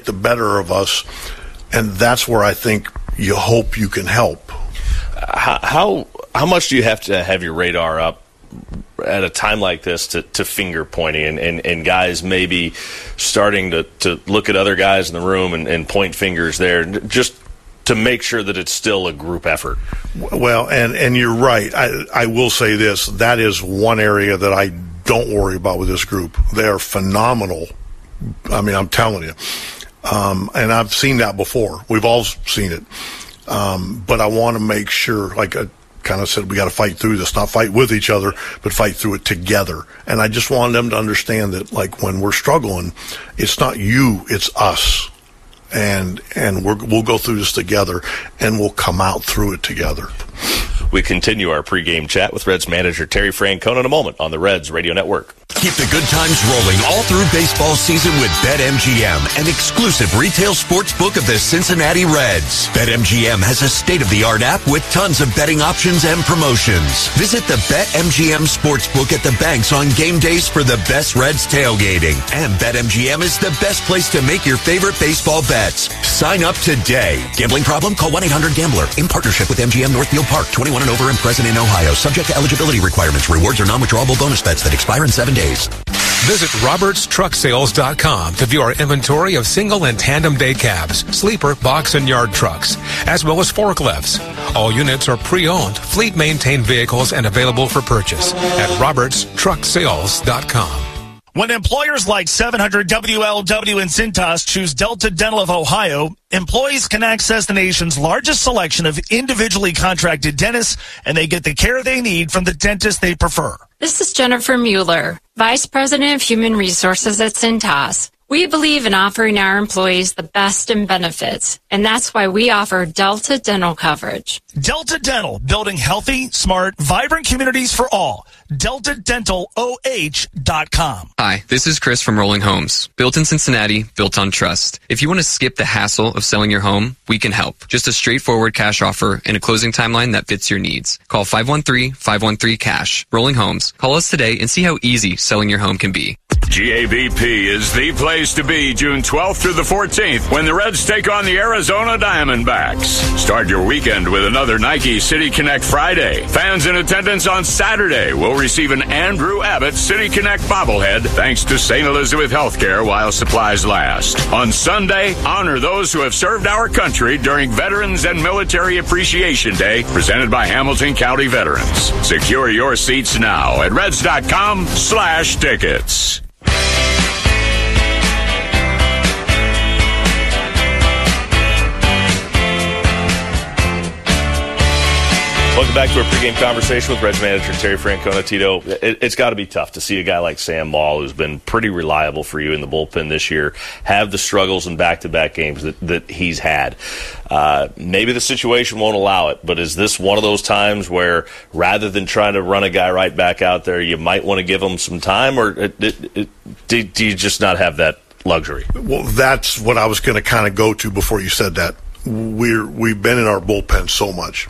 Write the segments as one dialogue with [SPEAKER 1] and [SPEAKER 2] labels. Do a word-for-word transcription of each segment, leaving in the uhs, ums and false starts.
[SPEAKER 1] get the better of us, and that's where I think you hope you can help.
[SPEAKER 2] How how, how much do you have to have your radar up at a time like this to, to finger pointing and, and, and guys maybe starting to, to look at other guys in the room and, and point fingers there, just to make sure that it's still a group effort?
[SPEAKER 1] Well, and, and you're right. I, I will say this. That is one area that I don't worry about with this group. They are phenomenal. I mean, I'm telling you. Um, and I've seen that before. We've all seen it. Um, but I want to make sure, like I kind of said, we got to fight through this, not fight with each other, but fight through it together. And I just want them to understand that, like, when we're struggling, it's not you, it's us. And and we're, we'll go through this together, and we'll come out through it together.
[SPEAKER 2] We continue our pregame chat with Reds manager Terry Francona in a moment on the Reds Radio Network.
[SPEAKER 3] Keep the good times rolling all through baseball season with BetMGM, an exclusive retail sports book of the Cincinnati Reds. BetMGM has a state-of-the-art app with tons of betting options and promotions. Visit the BetMGM Sportsbook at the banks on game days for the best Reds tailgating. And BetMGM is the best place to make your favorite baseball bets. Sign up today. Gambling problem? Call one eight hundred gambler. In partnership with M G M Northfield Park. twenty-one and over and present in Ohio. Subject to eligibility requirements. Rewards are non-withdrawable bonus bets that expire in seven days.
[SPEAKER 4] Visit Roberts Truck Sales dot com to view our inventory of single and tandem day cabs, sleeper, box, and yard trucks, as well as forklifts. All units are pre-owned, fleet-maintained vehicles and available for purchase at Roberts Truck Sales dot com.
[SPEAKER 5] When employers like seven hundred W L W and Cintas choose Delta Dental of Ohio, employees can access the nation's largest selection of individually contracted dentists, and they get the care they need from the dentist they prefer.
[SPEAKER 6] This is Jennifer Mueller, Vice President of Human Resources at Cintas. We believe in offering our employees the best in benefits, and that's why we offer Delta Dental coverage.
[SPEAKER 5] Delta Dental, building healthy, smart, vibrant communities for all. Delta Dental O H dot com.
[SPEAKER 7] Hi, this is Chris from Rolling Homes. Built in Cincinnati, built on trust. If you want to skip the hassle of selling your home, we can help. Just a straightforward cash offer and a closing timeline that fits your needs. Call five one three, five one three, cash. Rolling Homes. Call us today and see how easy selling your home can be.
[SPEAKER 8] G A B P is the place to be June twelfth through the fourteenth when the Reds take on the Arizona Diamondbacks. Start your weekend with another Nike City Connect Friday. Fans in attendance on Saturday will receive an Andrew Abbott City Connect bobblehead thanks to Saint Elizabeth Healthcare while supplies last. On Sunday, honor those who have served our country during Veterans and Military Appreciation Day presented by Hamilton County Veterans. Secure your seats now at reds.com slash tickets.
[SPEAKER 2] Welcome back to our pregame conversation with Reds manager Terry Francona. Tito, it, it's got to be tough to see a guy like Sam Maul, who's been pretty reliable for you in the bullpen this year, have the struggles in back-to-back games that, that he's had. Uh, maybe the situation won't allow it, but is this one of those times where rather than trying to run a guy right back out there, you might want to give him some time, or it, it, it, do, do you just not have that luxury?
[SPEAKER 1] Well, that's what I was going to kind of go to before you said that. We're, we've been in our bullpen so much.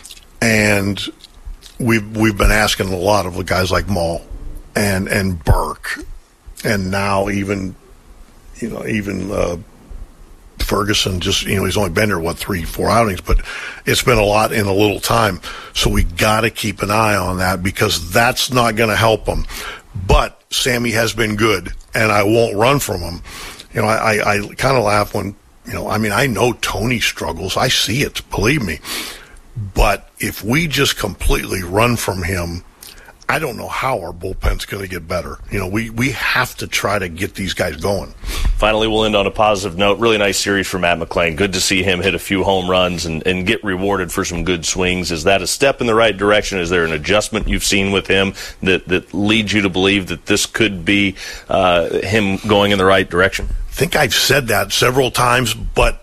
[SPEAKER 1] And we've we've been asking a lot of guys like Maul and and Burke, and now even you know even uh, Ferguson. Just you know he's only been here what three four outings, but it's been a lot in a little time. So we got to keep an eye on that because that's not going to help him. But Sammy has been good, and I won't run from him. You know I I, I kind of laugh when you know I mean I know Tony struggles. I see it, believe me. But if we just completely run from him, I don't know how our bullpen's going to get better. You know, we, we have to try to get these guys going.
[SPEAKER 2] Finally, we'll end on a positive note. Really nice series for Matt McLain. Good to see him hit a few home runs and, and get rewarded for some good swings. Is that a step in the right direction? Is there an adjustment you've seen with him that, that leads you to believe that this could be uh, him going in the right direction?
[SPEAKER 1] I think I've said that several times, but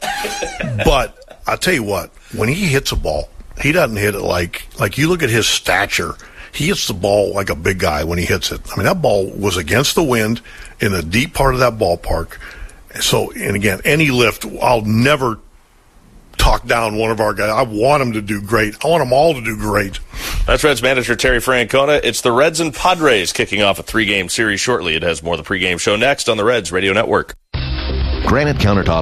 [SPEAKER 1] but I'll tell you what, when he hits a ball, he doesn't hit it like, like you look at his stature, he hits the ball like a big guy when he hits it. I mean, that ball was against the wind in the deep part of that ballpark. So, and again, any lift, I'll never talk down one of our guys. I want them to do great. I want them all to do great.
[SPEAKER 2] That's Reds manager Terry Francona. It's the Reds and Padres kicking off a three-game series shortly. It has more of the pregame show next on the Reds Radio Network.
[SPEAKER 9] Granite Countertop